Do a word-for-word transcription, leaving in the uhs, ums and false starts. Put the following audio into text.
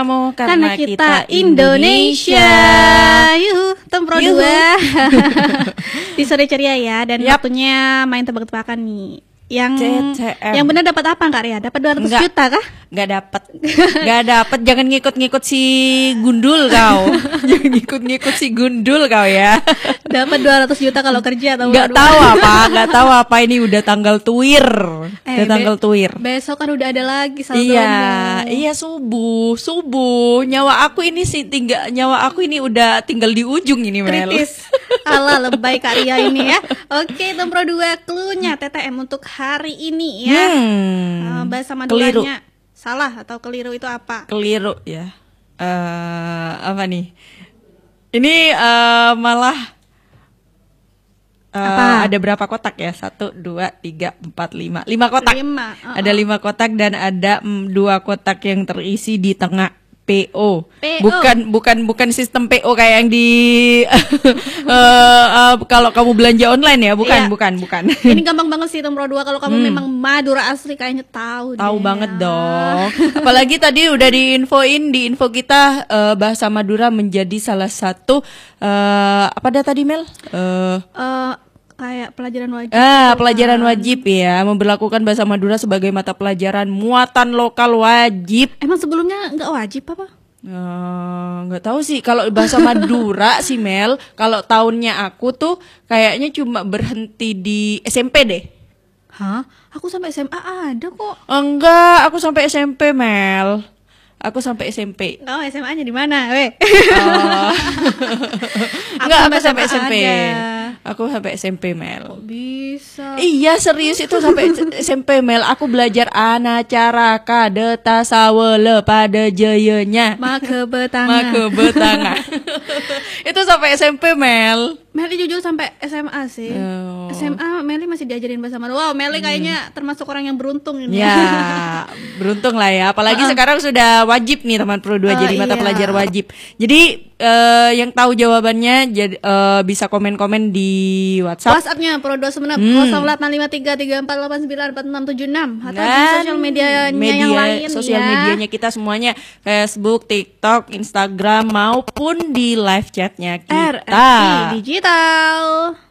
kamu karena, karena kita, kita Indonesia. Indonesia. Yuhu, Tempro dua. Di sore ceria ya, dan yep. waktunya main tebak-tebakan nih. Yang C C M. Yang benar dapat apa Kak Ria? Dapat dua ratus Enggak. juta kah? Enggak dapat. Enggak dapat. Jangan ngikut-ngikut si gundul kau. Jangan ngikut-ngikut si gundul kau ya. Dapat dua ratus juta kalau kerja atau enggak tahu apa, enggak tahu apa ini udah tanggal tuir. Eh, udah tanggal be- tuir. Besok kan udah ada lagi saldo. Iya, iya subuh, subuh. Nyawa aku ini sih tinggal nyawa aku ini udah tinggal di ujung ini Mel. Kritis. Ala lebay Kak Ria ini ya. Oke, Tempro dua cluenya T T M untuk hari ini ya. Hmm, uh, bahasa Maduranya salah atau keliru itu apa? Keliru ya. Uh, apa nih? Ini uh, malah uh, apa? Ada berapa kotak ya? Satu, dua, tiga, empat, lima. Lima kotak. Lima. Uh-uh. Ada lima kotak dan ada mm, dua kotak yang terisi di tengah. P O. P O. Bukan bukan bukan sistem P O kayak yang di uh, uh, kalau kamu belanja online ya, bukan iya. bukan bukan. Ini gampang banget sih Tempro dua kalau kamu hmm. memang Madura asli kayaknya tahu. Tahu deh. banget dong. Apalagi tadi udah diinfoin di info kita uh, bahasa Madura menjadi salah satu uh, apa dah tadi Mel? Uh, uh, kayak pelajaran wajib. Ah, pelajaran kan? wajib ya, memberlakukan bahasa Madura sebagai mata pelajaran muatan lokal wajib. Emang sebelumnya nggak wajib apa? Nggak uh, tahu sih. Kalau bahasa Madura sih Mel, kalau tahunnya aku tuh kayaknya cuma berhenti di S M P deh. Hah? Aku sampai S M A ada kok. Enggak, aku sampai S M P Mel. Aku sampai S M P. Oh, S M A-nya di mana, weh? Oh. Enggak, aku sampai S M P. Ada. Aku sampai S M P Mel. Kok bisa? Iya serius itu sampai S M P Mel. Aku belajar anacaraka deta sawele pada jayanya. Make betanga. Make betanga. Itu sampai S M P Mel. Meli jujur sampai S M A sih. Oh. S M A Meli masih diajarin bahasa Madura. Wow, Meli hmm. kayaknya termasuk orang yang beruntung ini. Ya, beruntung lah ya. Apalagi uh-uh. sekarang sudah wajib nih teman Pro dua uh, jadi mata iya. pelajar wajib. Jadi uh, yang tahu jawabannya jadi uh, bisa komen-komen di WhatsApp. WhatsApp-nya Pro dua Semenep nol delapan lima tiga tiga empat delapan sembilan empat enam tujuh enam atau dan di sosial medianya media, yang lain sosial ya. medianya kita semuanya Facebook, TikTok, Instagram maupun di live chatnya kita. R F I Digital.